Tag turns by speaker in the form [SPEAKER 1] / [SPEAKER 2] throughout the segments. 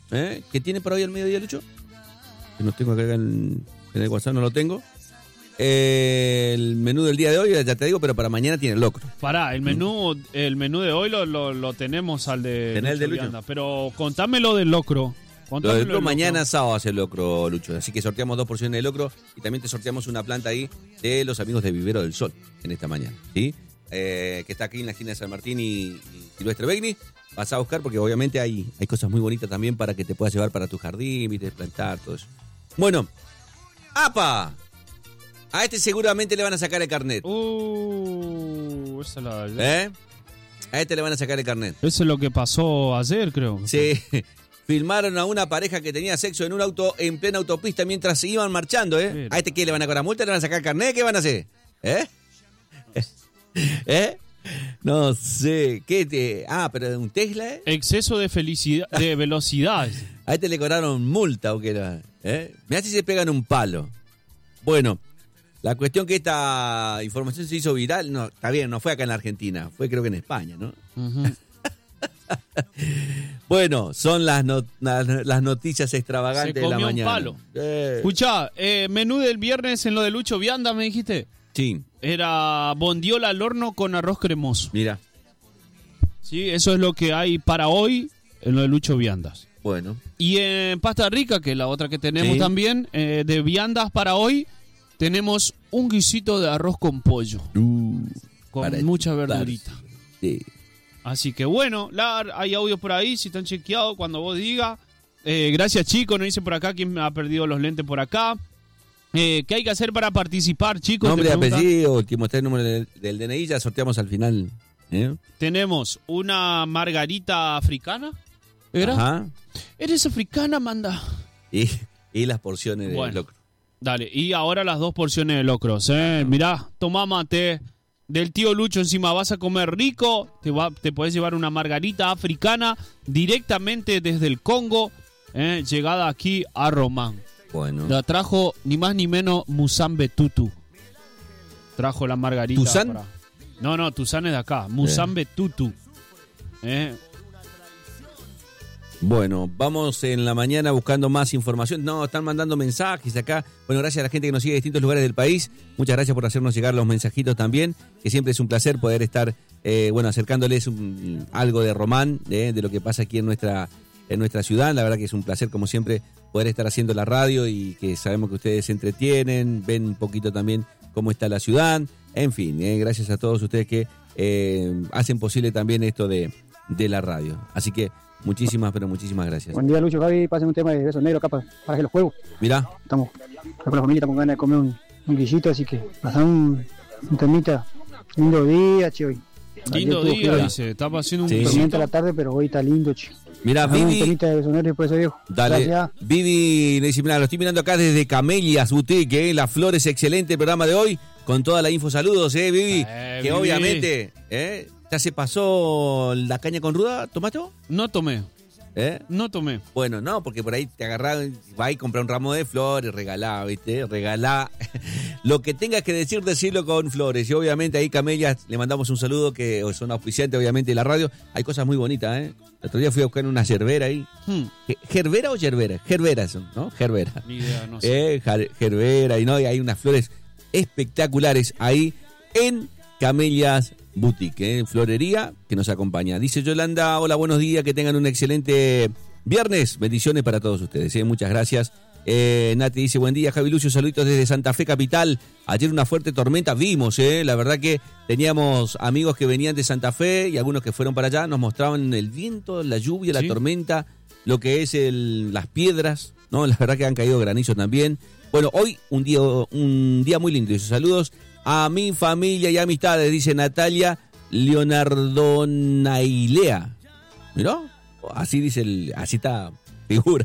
[SPEAKER 1] ¿Qué tiene para hoy al mediodía, Lucho? Que no tengo acá en el WhatsApp, no lo tengo. El menú del día de hoy, ya te digo, pero para mañana tiene locro.
[SPEAKER 2] Pará, el menú de hoy lo tenemos al de
[SPEAKER 1] Lucho
[SPEAKER 2] Vianda,
[SPEAKER 1] Vianda,
[SPEAKER 2] pero contámelo del locro.
[SPEAKER 1] Lo del locro mañana sábado hace el locro, Lucho. Así que sorteamos 2 porciones de locro y también te sorteamos una planta ahí de los amigos de Vivero del Sol en esta mañana, ¿sí? Que está aquí en la esquina de San Martín y Silvestre Begni. Vas a buscar porque obviamente hay cosas muy bonitas también para que te puedas llevar para tu jardín, ¿viste? Plantar, todo eso. Bueno, ¡apa! A este seguramente le van a sacar el carnet.
[SPEAKER 2] Esa la...
[SPEAKER 1] A este le van a sacar el carnet.
[SPEAKER 2] Eso es lo que pasó ayer, creo.
[SPEAKER 1] Sí. Filmaron a una pareja que tenía sexo en un auto en plena autopista mientras se iban marchando, ¿eh? ¿A este qué le van a cobrar multa? ¿Le van a sacar carnet? ¿Qué van a hacer? No sé. Pero un Tesla, ¿eh?
[SPEAKER 2] Exceso de velocidad.
[SPEAKER 1] A este le cobraron multa o qué era, Mirá si se pegan un palo. Bueno, la cuestión que esta información se hizo viral, no, está bien, no fue acá en la Argentina, fue creo que en España, ¿no? Uh-huh. Bueno, son las noticias extravagantes de la mañana.
[SPEAKER 2] Se comió un palo. Escuchá, menú del viernes en lo de Lucho Vianda, ¿me dijiste?
[SPEAKER 1] Sí.
[SPEAKER 2] Era bondiola al horno con arroz cremoso.
[SPEAKER 1] Mira.
[SPEAKER 2] Sí, eso es lo que hay para hoy en lo de Lucho Viandas.
[SPEAKER 1] Bueno.
[SPEAKER 2] Y en Pasta Rica, que es la otra que tenemos también, de viandas para hoy, tenemos un guisito de arroz con pollo. Con mucha verdurita.
[SPEAKER 1] Sí.
[SPEAKER 2] Así que bueno, hay audios por ahí, si están chequeados, cuando vos digas. Gracias, chicos, nos dicen por acá quién ha perdido los lentes por acá. ¿Qué hay que hacer para participar, chicos?
[SPEAKER 1] Nombre y apellido, que mostré el número del DNI, ya sorteamos al final.
[SPEAKER 2] Tenemos una margarita africana. ¿Era?
[SPEAKER 1] Ajá.
[SPEAKER 2] ¿Eres africana, manda?
[SPEAKER 1] Y las porciones de locro.
[SPEAKER 2] Dale, y ahora las 2 porciones de locros. Mirá, tomá mate del tío Lucho encima. Vas a comer rico, te podés llevar una margarita africana directamente desde el Congo, llegada aquí a Román.
[SPEAKER 1] Bueno.
[SPEAKER 2] La trajo ni más ni menos Musambe Tutu. Trajo la margarita.
[SPEAKER 1] ¿Tuzán?
[SPEAKER 2] No, Tuzán es de acá. Musambe Tutu.
[SPEAKER 1] Bueno, vamos en la mañana buscando más información. No, están mandando mensajes acá. Bueno, gracias a la gente que nos sigue de distintos lugares del país. Muchas gracias por hacernos llegar los mensajitos también, que siempre es un placer poder estar, acercándoles algo de Román, de lo que pasa aquí en nuestra ciudad. La verdad que es un placer, como siempre, poder estar haciendo la radio y que sabemos que ustedes se entretienen, ven un poquito también cómo está la ciudad. En fin, gracias a todos ustedes que hacen posible también esto de la radio. Así que muchísimas gracias.
[SPEAKER 3] Buen día, Lucho, Javi. Pasen un tema de besos negros acá para que los juegos.
[SPEAKER 1] Mirá.
[SPEAKER 3] Estamos con la familia, estamos con ganas de comer un guisito, así que pasan un temita. Lindo día, che, hoy.
[SPEAKER 2] Lindo día, dice. Estaba haciendo un guisito.
[SPEAKER 3] Tormenta a la tarde, pero hoy está lindo, che.
[SPEAKER 1] Mirá, Vivi.
[SPEAKER 3] Un temita de besos negros después de eso, viejo.
[SPEAKER 1] Dale.
[SPEAKER 3] Gracias.
[SPEAKER 1] Vivi le dice, mirá, lo estoy mirando acá desde Camellias Boutique, Las Flores, excelente el programa de hoy, con toda la info. Saludos, Vivi. Que
[SPEAKER 2] Vivi.
[SPEAKER 1] Obviamente, ¿ya se pasó la caña con ruda? ¿Tomaste vos?
[SPEAKER 2] No tomé. No tomé.
[SPEAKER 1] Bueno, no, porque por ahí te agarrás, vas y comprar un ramo de flores, regalá, ¿viste? Regalá. Lo que tengas que decir, decirlo con flores. Y obviamente ahí, Camellas, le mandamos un saludo, que son auspiciantes, obviamente, de la radio. Hay cosas muy bonitas, El otro día fui a buscar una yerbera ahí. ¿Gerbera o yerbera? Gerbera son, ¿no? Gerbera.
[SPEAKER 2] Ni idea, no sé.
[SPEAKER 1] Gerbera, y hay unas flores espectaculares ahí en Camellas Boutique, florería que nos acompaña. Dice Yolanda, hola, buenos días, que tengan un excelente viernes. Bendiciones para todos ustedes, muchas gracias. Nati dice, buen día, Javi Lucio, saluditos desde Santa Fe Capital. Ayer una fuerte tormenta vimos, la verdad que teníamos amigos que venían de Santa Fe y algunos que fueron para allá, nos mostraban el viento, la lluvia, la tormenta, lo que es las piedras, ¿no? La verdad que han caído granizos también. Bueno, hoy un día muy lindo. Y sus saludos a mi familia y amistades, dice Natalia Leonardo Nailea. ¿Miró? Así dice así está figura.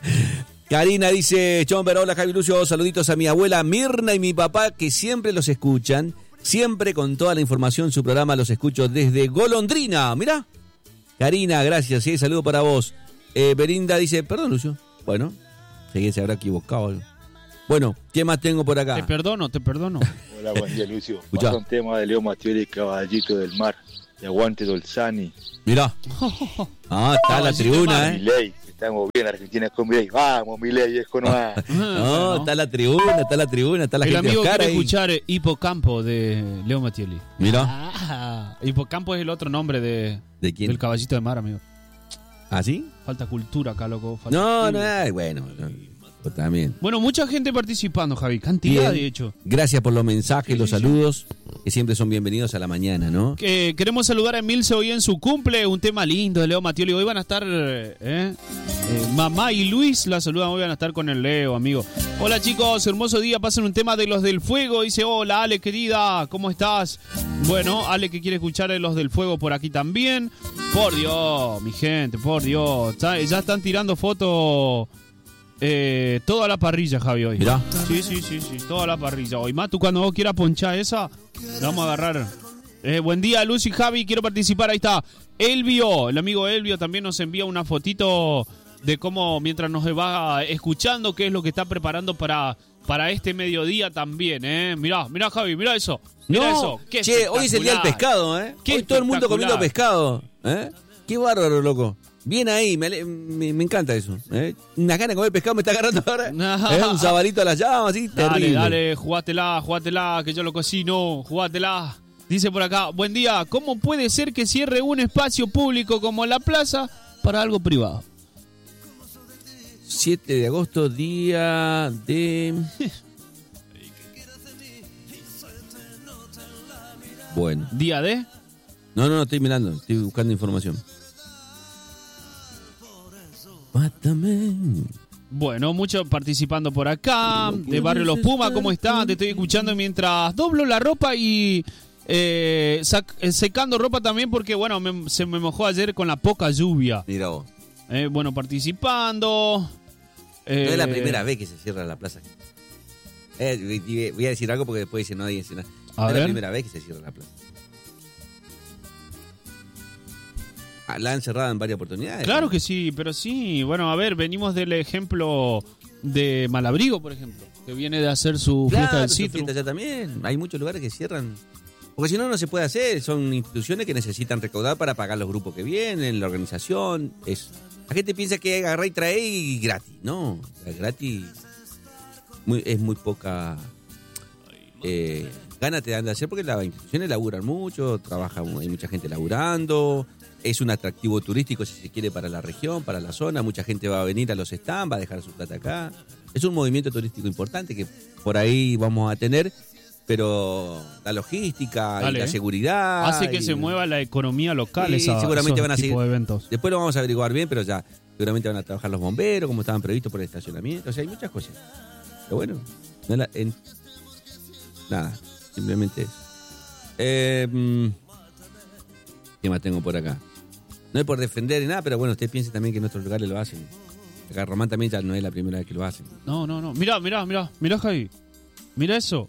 [SPEAKER 1] Karina dice, Chomber, hola Javi Lucio, saluditos a mi abuela Mirna y mi papá, que siempre los escuchan, siempre con toda la información, su programa los escucho desde Golondrina. Mirá. Karina, gracias, saludo para vos. Berinda dice, perdón Lucio. Bueno, se habrá equivocado. Bueno, ¿qué más tengo por acá?
[SPEAKER 2] Te perdono.
[SPEAKER 4] Hola, buen día, Lucio. Pasa un tema de Leo Mattioli, Caballito del Mar. Y aguante Dolzani.
[SPEAKER 1] Mirá. Ah, está la tribuna,
[SPEAKER 4] Milei, estamos bien, Argentina es con Milei. Vamos, Milei, es con más.
[SPEAKER 1] No, está la tribuna, está la
[SPEAKER 2] El
[SPEAKER 1] gente
[SPEAKER 2] amigo
[SPEAKER 1] Oscar
[SPEAKER 2] quiere
[SPEAKER 1] ahí.
[SPEAKER 2] escuchar Hipocampo de Leo Mattioli.
[SPEAKER 1] Mirá.
[SPEAKER 2] Hipocampo es el otro nombre
[SPEAKER 1] ¿De quién?
[SPEAKER 2] del caballito de mar, amigo.
[SPEAKER 1] ¿Ah, sí?
[SPEAKER 2] Falta cultura acá, loco. falta
[SPEAKER 1] No,
[SPEAKER 2] cultura.
[SPEAKER 1] bueno, pues también.
[SPEAKER 2] Bueno, mucha gente participando, Javi. Cantidad,
[SPEAKER 1] Bien.
[SPEAKER 2] de hecho.
[SPEAKER 1] Gracias por los mensajes, los saludos, que siempre son bienvenidos a la mañana, ¿no?
[SPEAKER 2] Queremos saludar a Emilce hoy en su cumple. Un tema lindo de Leo Mattioli. Hoy van a estar mamá y Luis la saludan. Hoy van a estar con el Leo, amigo. Hola, chicos. Hermoso día. Pasen un tema de Los del Fuego. Dice, hola, Ale, querida. ¿Cómo estás? Bueno, Ale que quiere escuchar de Los del Fuego por aquí también. Por Dios, mi gente, por Dios. Ya están tirando fotos... toda la parrilla, Javi, hoy.
[SPEAKER 1] Mirá.
[SPEAKER 2] Sí, toda la parrilla hoy. Matu, cuando vos quieras ponchar esa, la vamos a agarrar. Buen día, Lucy, Javi, quiero participar. Ahí está Elvio, el amigo Elvio también nos envía una fotito de cómo, mientras nos va escuchando, qué es lo que está preparando para este mediodía también, Mirá, Javi, mirá eso. Mirá eso. Qué
[SPEAKER 1] Che, hoy es el día del pescado,
[SPEAKER 2] Qué
[SPEAKER 1] Hoy todo el mundo
[SPEAKER 2] espectacular.
[SPEAKER 1] comiendo pescado, Qué bárbaro, loco. Bien ahí, me encanta eso. Una gana de comer pescado me está agarrando ahora. Un sabalito a las llamas, así, terrible.
[SPEAKER 2] Dale, jugátela, que yo lo cocino, jugátela. Dice por acá, buen día, ¿cómo puede ser que cierre un espacio público como la plaza para algo privado?
[SPEAKER 1] 7 de agosto, día de... Bueno.
[SPEAKER 2] ¿Día de?
[SPEAKER 1] No, estoy mirando, estoy buscando información. Mátame.
[SPEAKER 2] Bueno, muchos participando por acá. De Barrio Los Pumas, ¿cómo están? Te estoy escuchando mientras doblo la ropa y secando ropa también porque, bueno, se me mojó ayer con la poca lluvia.
[SPEAKER 1] Mira vos.
[SPEAKER 2] Bueno, participando.
[SPEAKER 1] No es la primera vez que se cierra la plaza. Voy a decir algo porque después dice no hay nada. No es la primera vez que se cierra la plaza. La han cerrado en varias oportunidades.
[SPEAKER 2] Claro que sí, pero sí. Bueno, a ver, venimos del ejemplo de Malabrigo, por ejemplo, que viene de hacer su fiesta del Citru.
[SPEAKER 1] Fiesta ya también. Hay muchos lugares que cierran. Porque si no, no se puede hacer. Son instituciones que necesitan recaudar para pagar los grupos que vienen, la organización. La gente piensa que agarrar y traer y gratis. No, gratis es muy poca gana te dan de hacer porque las instituciones laburan mucho, hay mucha gente laburando. Es un atractivo turístico, si se quiere, para la región, para la zona. Mucha gente va a venir a los stands, va a dejar su plata acá. Es un movimiento turístico importante que por ahí vamos a tener, pero la logística y la seguridad...
[SPEAKER 2] Hace que se mueva la economía local,
[SPEAKER 1] seguramente van a
[SPEAKER 2] tipo
[SPEAKER 1] seguir,
[SPEAKER 2] de eventos.
[SPEAKER 1] Después lo vamos a averiguar bien, pero ya seguramente van a trabajar los bomberos, como estaban previstos por el estacionamiento. O sea, hay muchas cosas. Pero bueno, nada, simplemente eso. ¿Qué más tengo por acá? No es por defender ni nada, pero bueno, usted piense también que en otros lugares lo hacen. Acá Román también ya no es la primera vez que lo hacen.
[SPEAKER 2] No. Mirá, Javi. Mirá eso.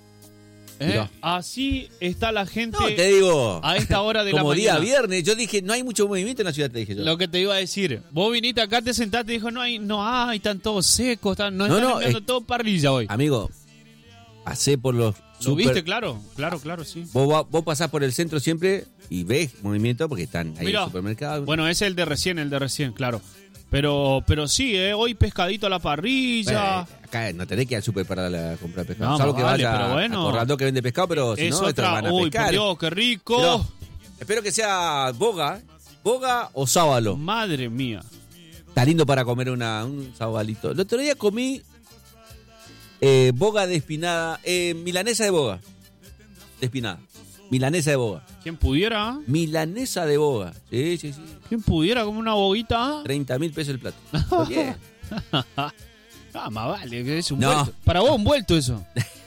[SPEAKER 2] Así está la gente.
[SPEAKER 1] No, te digo.
[SPEAKER 2] A esta hora de la
[SPEAKER 1] como
[SPEAKER 2] mañana.
[SPEAKER 1] Como día viernes. Yo dije, no hay mucho movimiento en la ciudad, te dije yo.
[SPEAKER 2] Lo que te iba a decir. Vos viniste acá, te sentaste y dijo, no hay, están todos secos, están enviando todo parrilla hoy.
[SPEAKER 1] Amigo, pasé por los...
[SPEAKER 2] ¿Lo viste? Claro, sí.
[SPEAKER 1] Vos pasás por el centro siempre y ves movimiento porque están ahí en el supermercado.
[SPEAKER 2] Bueno, ese es el de recién, claro. Pero sí, hoy pescadito a la parrilla.
[SPEAKER 1] Acá no tenés que ir al super para comprar pescado.
[SPEAKER 2] No,
[SPEAKER 1] Salvo que
[SPEAKER 2] vale,
[SPEAKER 1] vaya
[SPEAKER 2] pero bueno.
[SPEAKER 1] a Corraldo que vende pescado, pero si no, estos van a pescar.
[SPEAKER 2] Por Dios, qué rico.
[SPEAKER 1] Pero, espero que sea boga o sábalo.
[SPEAKER 2] Madre mía.
[SPEAKER 1] Está lindo para comer un sabalito. El otro día comí boga de espinada, milanesa de boga. De espinada. Milanesa de boga.
[SPEAKER 2] ¿Quién pudiera?
[SPEAKER 1] Milanesa de boga. Sí.
[SPEAKER 2] ¿Quién pudiera comer una boguita?
[SPEAKER 1] 30.000 pesos el plato. Bien.
[SPEAKER 2] Más vale, que es un vuelto. Para vos un vuelto eso.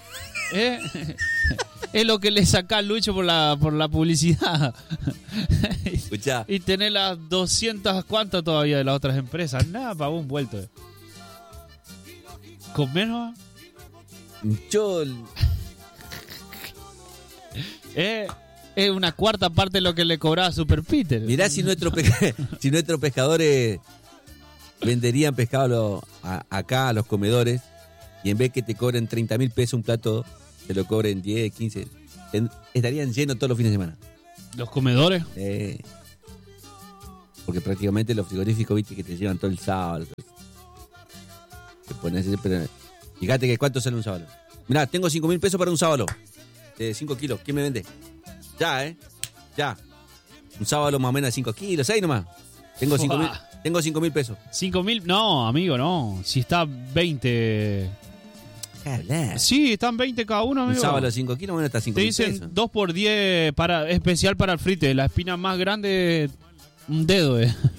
[SPEAKER 2] Es lo que le saca al Lucho por la publicidad.
[SPEAKER 1] Escuchá.
[SPEAKER 2] Y tener las 200 cuantas todavía de las otras empresas. Nada, para vos un vuelto. ¿Con menos?
[SPEAKER 1] Yo...
[SPEAKER 2] Es una cuarta parte de lo que le cobraba Super Peter.
[SPEAKER 1] Mirá si nuestros pescadores venderían pescado acá a los comedores y en vez que te cobren 30.000 pesos un plato, te lo cobren 10, 15. Estarían llenos todos los fines de semana.
[SPEAKER 2] ¿Los comedores?
[SPEAKER 1] Porque prácticamente los frigoríficos, viste, que te llevan todo el sábado. Te pones, pero, fíjate que ¿cuánto sale un sábado? Mirá, tengo 5.000 pesos para un sábado. De 5 kilos. ¿Quién me vende? Ya, ya. Un sábado más o menos de 5 kilos. Ahí nomás. Tengo 5.000 pesos.
[SPEAKER 2] 5.000, no, amigo, no. Si está 20. Sí, están 20 cada uno, amigo.
[SPEAKER 1] Un sábado de 5 kilos, bueno, está 5.000 pesos.
[SPEAKER 2] Te dicen 2 por 10 para, especial para el frite. La espina más grande, un dedo,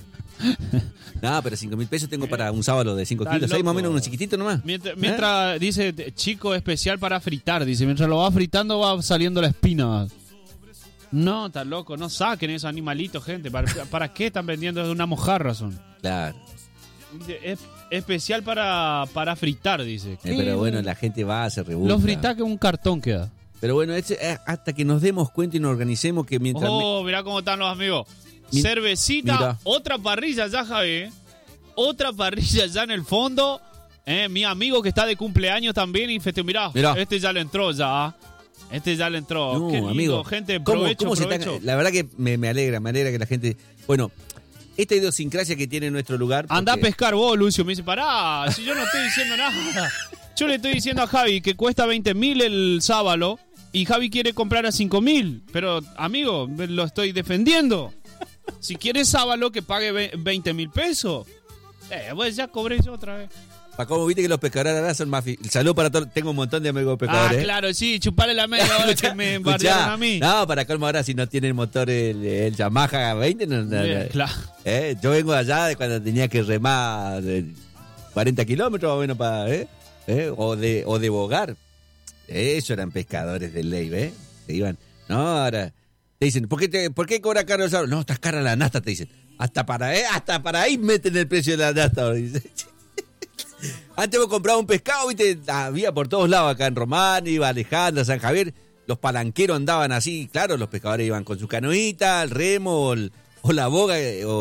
[SPEAKER 1] No, pero 5.000 pesos tengo para un sábado de 5 kilos. Ahí más o menos uno chiquitito nomás.
[SPEAKER 2] Mientras dice, chico especial para fritar. Dice, mientras lo va fritando va saliendo la espina. No, está loco. No saquen esos animalitos, gente. ¿Para qué están vendiendo de una mojarra? Son?
[SPEAKER 1] Claro.
[SPEAKER 2] Es especial para fritar, dice.
[SPEAKER 1] Pero bueno, la gente va, se rebusca.
[SPEAKER 2] Lo fritá que un cartón queda.
[SPEAKER 1] Pero bueno, hasta que nos demos cuenta y nos organicemos que mientras...
[SPEAKER 2] mirá cómo están los amigos. Cervecita, mira. Otra parrilla ya, Javi. Otra parrilla ya en el fondo. Mi amigo que está de cumpleaños también y mirá, este ya le entró ya. Este ya le entró.
[SPEAKER 1] No,
[SPEAKER 2] qué lindo,
[SPEAKER 1] amigo.
[SPEAKER 2] Gente, provecho.
[SPEAKER 1] La verdad que me alegra que la gente... Bueno, esta idiosincrasia que tiene nuestro lugar...
[SPEAKER 2] Anda a pescar vos, Lucio. Me dice, pará, si yo no estoy diciendo nada. Yo le estoy diciendo a Javi que cuesta 20.000 el sábalo y Javi quiere comprar a 5.000. Pero, amigo, lo estoy defendiendo. Si quieres sábalo, que pague 20.000 pesos. Pues ya cobré yo otra vez.
[SPEAKER 1] Como viste que los pescadores ahora son más... Salud para todos. Tengo un montón de amigos pescadores.
[SPEAKER 2] Claro, sí. Chupale la media hora que me embardearon a mí.
[SPEAKER 1] No, para colmo ahora si no tiene el motor el Yamaha 20. No,
[SPEAKER 2] claro.
[SPEAKER 1] Yo vengo de allá de cuando tenía que remar 40 kilómetros más o menos para... O de bogar. Ellos eran pescadores de ley, ¿ves? Se iban... No, ahora... Te dicen, ¿por qué cobra caro el sábado? No, estás cara la nafta, te dicen. Hasta para ahí meten el precio de la nafta. Antes vos comprabas un pescado, viste, había por todos lados acá en Román, iba Alejandra, San Javier, los palanqueros andaban así, claro, los pescadores iban con su canoita, el remo, o la boga,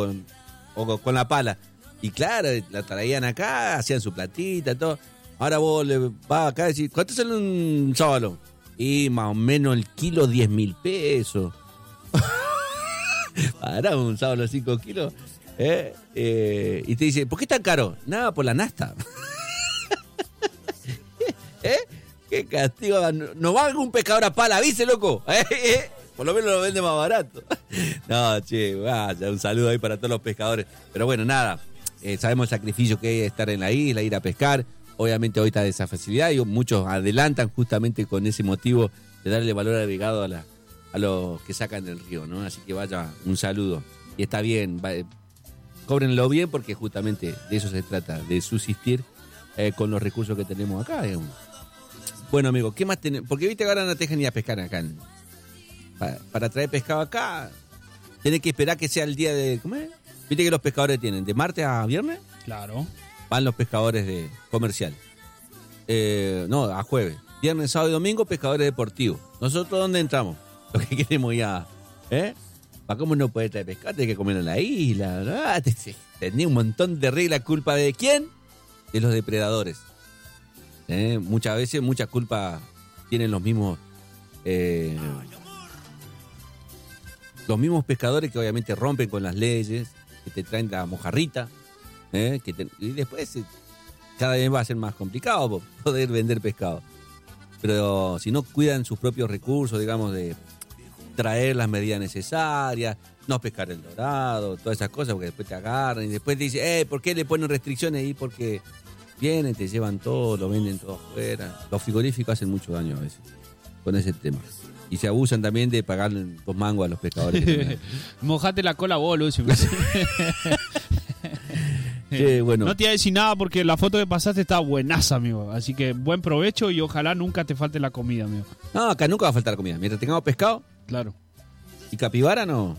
[SPEAKER 1] o con la pala. Y claro, la traían acá, hacían su platita, todo. Ahora vos le vas acá y decís, ¿cuánto sale un sábado? Y más o menos el kilo 10.000 pesos. Para un sábado de 5 kilos. Y te dice, ¿por qué tan caro? Nada, por la nafta. Qué castigo. ¿No va algún pescador a pala? ¿Viste, loco? Por lo menos lo vende más barato. No, che, vaya, un saludo ahí para todos los pescadores. Pero bueno, nada, sabemos el sacrificio que hay de estar en la isla, ir a pescar. Obviamente hoy está de esa facilidad y muchos adelantan justamente con ese motivo de darle valor agregado a los que sacan del río, ¿no? Así que vaya, un saludo. Y está bien, cóbrenlo bien porque justamente de eso se trata, de subsistir con los recursos que tenemos acá. Bueno, amigo, ¿qué más tenemos? Porque viste que ahora no te dejan ni a pescar acá. Para traer pescado acá, tenés que esperar que sea el día de... ¿Cómo es? Viste que los pescadores tienen de martes a viernes.
[SPEAKER 2] Claro.
[SPEAKER 1] Van los pescadores de comercial. No, a jueves. Viernes, sábado y domingo, pescadores deportivos. ¿Nosotros dónde entramos? Lo que queremos ya. ¿Para cómo no puede traer pescado? Tenés que comer en la isla. ¿No? Tenía un montón de reglas. ¿Culpa de quién? De los depredadores. Muchas veces, mucha culpa tienen los mismos pescadores que obviamente rompen con las leyes, que te traen la mojarrita. Y después cada vez va a ser más complicado poder vender pescado. Pero si no cuidan sus propios recursos, digamos, de traer las medidas necesarias, no pescar el dorado, todas esas cosas, porque después te agarran y después te dicen, ¿por qué le ponen restricciones ahí? Porque vienen, te llevan todo, lo venden todo afuera. Los frigoríficos hacen mucho daño a veces con ese tema. Y se abusan también de pagarle 2 mangos a los pescadores.
[SPEAKER 2] Mojate la cola vos, Lucio.
[SPEAKER 1] Bueno.
[SPEAKER 2] No te voy a decir nada porque la foto que pasaste está buenaza, amigo. Así que buen provecho y ojalá nunca te falte la comida, amigo.
[SPEAKER 1] No, acá nunca va a faltar la comida. Mientras tengamos pescado.
[SPEAKER 2] Claro.
[SPEAKER 1] ¿Y capibara no?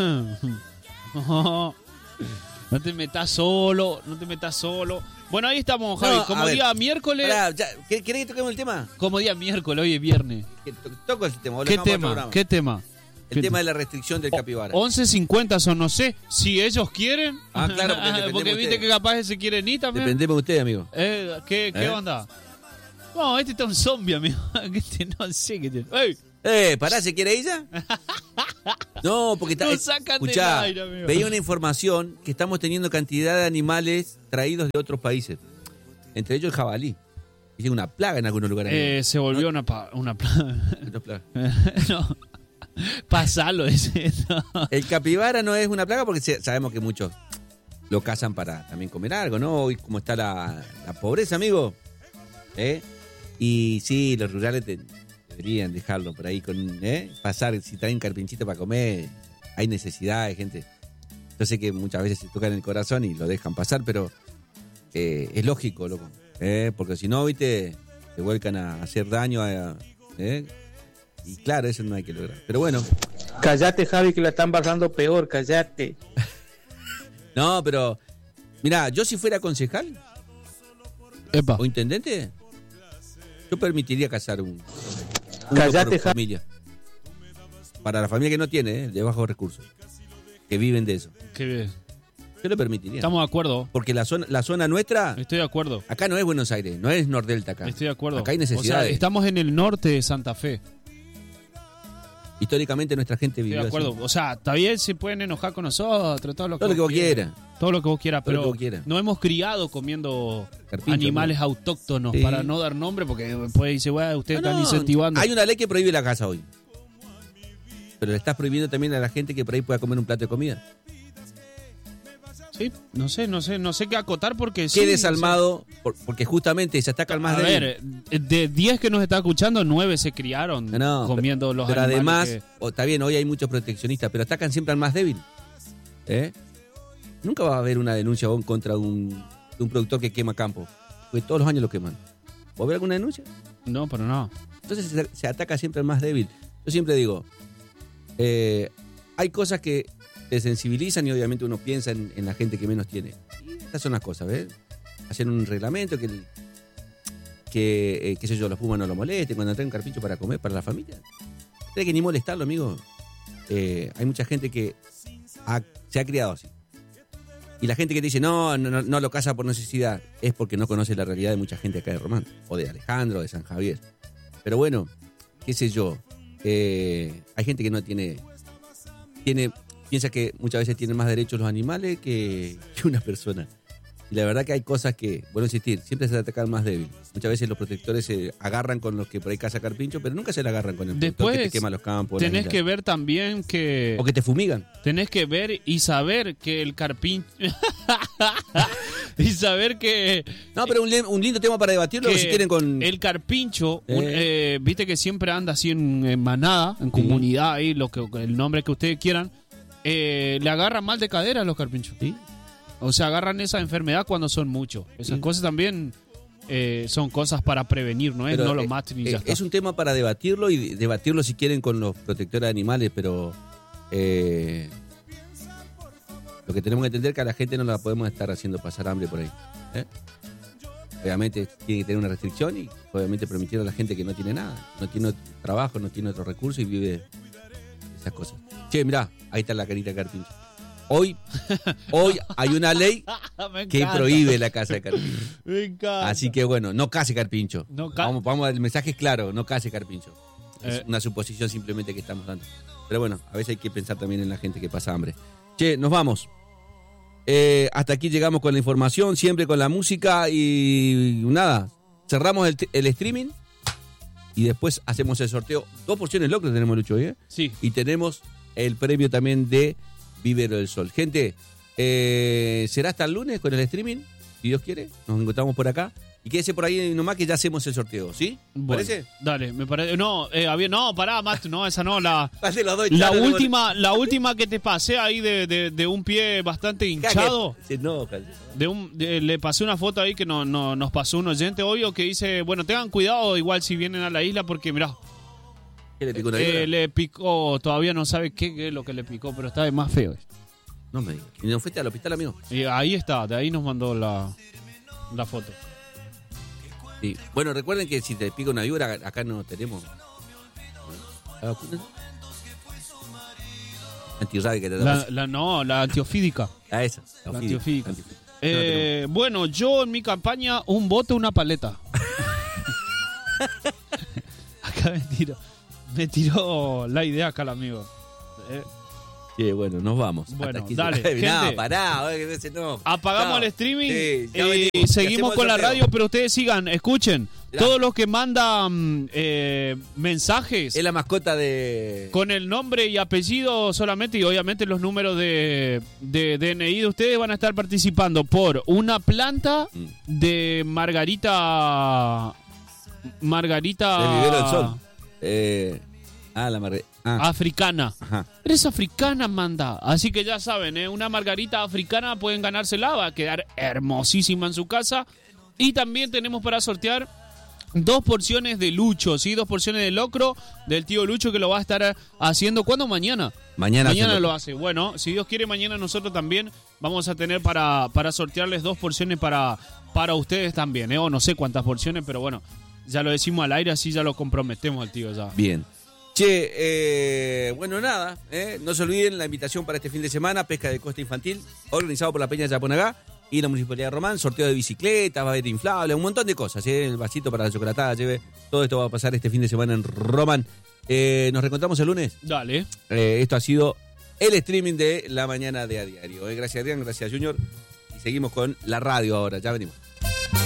[SPEAKER 2] No te metas solo. Bueno, ahí estamos, Javi.
[SPEAKER 1] No,
[SPEAKER 2] como día miércoles.
[SPEAKER 1] ¿Querés que toquemos el tema?
[SPEAKER 2] Como día miércoles, hoy es viernes.
[SPEAKER 1] Toco el tema.
[SPEAKER 2] ¿Qué tema? ¿Qué tema?
[SPEAKER 1] El tema de la restricción del capibara.
[SPEAKER 2] 11.50 son, no sé, si ellos quieren.
[SPEAKER 1] Claro,
[SPEAKER 2] porque viste que capaz se quieren ir también.
[SPEAKER 1] Dependemos de ustedes, amigo.
[SPEAKER 2] ¿Qué onda? No, este está un zombie, amigo. No sé qué tiene. ¡Ey!
[SPEAKER 1] ¿Pará, se quiere ella? No, porque está.
[SPEAKER 2] Nos sacan del
[SPEAKER 1] Escuchá,
[SPEAKER 2] aire, amigo.
[SPEAKER 1] veía una información que estamos teniendo cantidad de animales traídos de otros países. Entre ellos el jabalí. Es una plaga en algunos lugares.
[SPEAKER 2] Se volvió una plaga.
[SPEAKER 1] Una plaga.
[SPEAKER 2] No. Pasalo ese. No.
[SPEAKER 1] El capibara no es una plaga porque sabemos que muchos lo cazan para también comer algo, ¿no? Hoy como está la pobreza, amigo. Y sí, los rurales deberían dejarlo por ahí con pasar, si traen carpinchito para comer, hay necesidades, gente. Yo sé que muchas veces se tocan el corazón y lo dejan pasar, pero es lógico, loco. Porque si no, viste, se vuelcan a hacer daño y claro, eso no hay que lograr. Pero bueno.
[SPEAKER 5] Cállate, Javi, que la están pasando peor, cállate.
[SPEAKER 1] No, pero mirá, yo si fuera concejal
[SPEAKER 2] Epa.
[SPEAKER 1] o intendente, yo permitiría casar uno
[SPEAKER 5] Cállate,
[SPEAKER 1] por
[SPEAKER 5] Javi.
[SPEAKER 1] familia. Para la familia que no tiene, de bajos recursos, que viven de eso.
[SPEAKER 2] Qué bien.
[SPEAKER 1] Yo lo permitiría.
[SPEAKER 2] Estamos de acuerdo.
[SPEAKER 1] Porque la zona nuestra,
[SPEAKER 2] Estoy de acuerdo.
[SPEAKER 1] acá no es Buenos Aires, no es Nordelta acá.
[SPEAKER 2] Estoy de acuerdo.
[SPEAKER 1] Acá hay
[SPEAKER 2] O sea,
[SPEAKER 1] necesidades.
[SPEAKER 2] estamos en el norte de Santa Fe.
[SPEAKER 1] Históricamente nuestra gente
[SPEAKER 2] Estoy
[SPEAKER 1] vivió
[SPEAKER 2] de acuerdo.
[SPEAKER 1] así.
[SPEAKER 2] O sea, está bien, se pueden enojar con nosotros, todo lo que
[SPEAKER 1] vos quieras.
[SPEAKER 2] Todo lo que vos quieras,
[SPEAKER 1] Todo lo
[SPEAKER 2] pero
[SPEAKER 1] que vos quieras.
[SPEAKER 2] no hemos criado comiendo
[SPEAKER 1] Carpincho,
[SPEAKER 2] animales autóctonos,
[SPEAKER 1] Sí.
[SPEAKER 2] para no dar nombre, porque después dice, bueno, ustedes
[SPEAKER 1] No,
[SPEAKER 2] están incentivando.
[SPEAKER 1] Hay una ley que prohíbe la caza hoy. Pero le estás prohibiendo también a la gente que por ahí pueda comer un plato de comida.
[SPEAKER 2] Sí, no sé qué acotar porque sí.
[SPEAKER 1] Qué
[SPEAKER 2] no sé.
[SPEAKER 1] desalmado, porque justamente se ataca al más
[SPEAKER 2] A
[SPEAKER 1] débil.
[SPEAKER 2] ver, de 10 que nos está escuchando, 9 se criaron
[SPEAKER 1] No,
[SPEAKER 2] comiendo los
[SPEAKER 1] pero
[SPEAKER 2] animales.
[SPEAKER 1] además, está bien, hoy hay muchos proteccionistas, pero atacan siempre al más débil. Nunca va a haber una denuncia contra un productor que quema campo, porque todos los años lo queman. ¿Va a haber alguna denuncia?
[SPEAKER 2] No, pero no.
[SPEAKER 1] Entonces se ataca siempre al más débil. Yo siempre digo, hay cosas que te sensibilizan y obviamente uno piensa en la gente que menos tiene. Y estas son las cosas, ¿ves? Hacer un reglamento que qué sé yo, los pumas no lo molesten, cuando traen un carpincho para comer para la familia. Tiene que ni molestarlo, amigo. Hay mucha gente que se ha criado así. Y la gente que te dice, no lo caza por necesidad, es porque no conoce la realidad de mucha gente acá de Román, o de Alejandro, de San Javier. Pero bueno, qué sé yo, hay gente que no piensa que muchas veces tienen más derechos los animales que una persona. Y la verdad que hay cosas que, bueno, insistir, siempre se ataca al más débil. Muchas veces los protectores se agarran con los que por ahí caza carpincho, pero nunca se le agarran con el protector que te
[SPEAKER 2] Después
[SPEAKER 1] quema los campos.
[SPEAKER 2] tenés que ver también que...
[SPEAKER 1] O que te fumigan.
[SPEAKER 2] Tenés que ver y saber que el carpincho... y saber que...
[SPEAKER 1] No, pero un lindo tema para debatirlo,
[SPEAKER 2] que
[SPEAKER 1] si quieren con...
[SPEAKER 2] el carpincho, viste que siempre anda así en manada, en comunidad, ahí, el nombre que ustedes quieran, le agarran mal de cadera a los carpinchos.
[SPEAKER 1] ¿Sí?
[SPEAKER 2] O sea, agarran esa enfermedad cuando son muchos. Esas cosas también son cosas para prevenir, ¿no es?
[SPEAKER 1] Pero,
[SPEAKER 2] No lo maten y ya está.
[SPEAKER 1] es un tema para debatirlo y debatirlo si quieren con los protectores de animales, pero lo que tenemos que entender es que a la gente no la podemos estar haciendo pasar hambre por ahí. Obviamente tiene que tener una restricción y obviamente permitir a la gente que no tiene nada, no tiene otro trabajo, no tiene otro recurso y vive esas cosas. Che, mirá, ahí está la carita de carpincho. Hoy hay una ley que prohíbe la caza de carpincho.
[SPEAKER 2] Me encanta.
[SPEAKER 1] Así que bueno, no case carpincho.
[SPEAKER 2] No
[SPEAKER 1] vamos, el mensaje es claro, no case carpincho. Es
[SPEAKER 2] Eh.
[SPEAKER 1] una suposición simplemente que estamos dando. Pero bueno, a veces hay que pensar también en la gente que pasa hambre. Che, nos vamos. Hasta aquí llegamos con la información, siempre con la música y nada. Cerramos el streaming y después hacemos el sorteo. 2 porciones locas tenemos, Lucho, ¿eh?
[SPEAKER 2] Sí.
[SPEAKER 1] Y tenemos el premio también de Vivero del Sol. Gente, será hasta el lunes con el streaming, si Dios quiere. Nos encontramos por acá. Y quédese por ahí nomás que ya hacemos el sorteo, ¿sí?
[SPEAKER 2] Bueno,
[SPEAKER 1] ¿Parece?
[SPEAKER 2] Dale, me parece. No, pará, Matt, no, esa no,
[SPEAKER 1] Pase los dos,
[SPEAKER 2] la
[SPEAKER 1] Charo,
[SPEAKER 2] última que te pasé ahí de un pie bastante hinchado.
[SPEAKER 1] Se enoja.
[SPEAKER 2] Le pasé una foto ahí que nos pasó un oyente, obvio, que dice, bueno, tengan cuidado igual si vienen a la isla porque, mirá,
[SPEAKER 1] ¿Qué le picó una víbora?
[SPEAKER 2] le picó, todavía no sabe qué es lo que le picó, pero está de más feo.
[SPEAKER 1] No me digas. ¿Y no fuiste al hospital, amigo?
[SPEAKER 2] Y ahí está, de ahí nos mandó la foto.
[SPEAKER 1] Sí. Bueno, recuerden que si te pica una víbora, acá no tenemos. ¿La vacuna? Antirrábica que te da.
[SPEAKER 2] La antiofídica.
[SPEAKER 1] Ah, esa.
[SPEAKER 2] La antiofídica.
[SPEAKER 1] No,
[SPEAKER 2] Bueno, yo en mi campaña, un bote, una paleta. Acá mentira. Me tiró la idea acá el amigo.
[SPEAKER 1] Sí, bueno, nos vamos.
[SPEAKER 2] Bueno,
[SPEAKER 1] Hasta aquí.
[SPEAKER 2] dale, gente.
[SPEAKER 1] No, pará, que veces no.
[SPEAKER 2] Apagamos
[SPEAKER 1] Chao.
[SPEAKER 2] el streaming
[SPEAKER 1] Sí, ya
[SPEAKER 2] y
[SPEAKER 1] venimos.
[SPEAKER 2] seguimos
[SPEAKER 1] Hacemos
[SPEAKER 2] con
[SPEAKER 1] el
[SPEAKER 2] la
[SPEAKER 1] sorteo.
[SPEAKER 2] radio, pero ustedes sigan, escuchen.
[SPEAKER 1] Ya.
[SPEAKER 2] Todos los que mandan mensajes
[SPEAKER 1] Es la mascota de...
[SPEAKER 2] con el nombre y apellido solamente y obviamente los números de DNI de ustedes van a estar participando por una planta de Margarita...
[SPEAKER 1] De Vivero del Sol. La margarita.
[SPEAKER 2] Africana.
[SPEAKER 1] Ajá.
[SPEAKER 2] Eres africana, manda. Así que ya saben, una margarita africana pueden ganársela, va a quedar hermosísima en su casa. Y también tenemos para sortear 2 porciones de lucho, ¿sí? 2 porciones de locro del tío Lucho que lo va a estar haciendo. ¿Cuándo? Mañana.
[SPEAKER 1] Mañana
[SPEAKER 2] Lo hace. Bueno, si Dios quiere, mañana nosotros también vamos a tener para sortearles 2 porciones para ustedes también, O no sé cuántas porciones, pero bueno, ya lo decimos al aire, así ya lo comprometemos al tío ya.
[SPEAKER 1] Bien. Che, bueno, nada, no se olviden la invitación para este fin de semana, pesca de costa infantil, organizado por la Peña de Yaponagá y la Municipalidad de Román, sorteo de bicicletas, va a haber inflables, un montón de cosas, el vasito para la chocolatada, todo esto va a pasar este fin de semana en Román. Nos reencontramos el lunes.
[SPEAKER 2] Dale.
[SPEAKER 1] Esto ha sido el streaming de la mañana de A Diario. Gracias Adrián, gracias Junior y seguimos con la radio ahora, ya venimos.